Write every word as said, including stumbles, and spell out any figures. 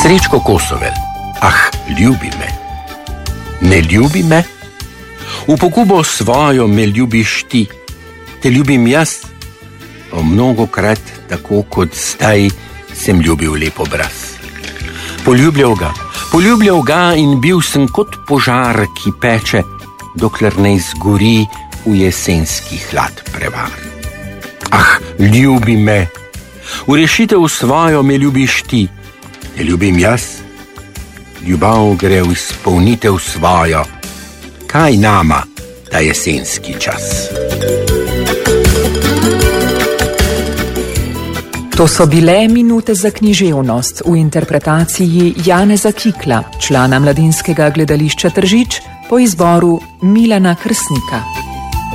Srečko Kosovel. Ah, ljubi me. Ne ljubi me? V pogubo svojo me ljubiš ti. Te ljubim jaz. O mnogokrat, tako kot zdaj, sem ljubil lep obraz. Poljubljal ga, poljubljal ga in bil sem kot požar, ki peče, dokler ne izgori v jesenski hlad prevar. Ah, ljubi me. V rešitev svojo me ljubiš ti. Te ljubim jaz. Ljubav gre v izpolnitev svojo. Kaj nama ta jesenski čas? To so bile minute za književnost v interpretaciji Janeza Kikla, člana Mladinskega gledališča Tržič, po izboru Milana Krsnika.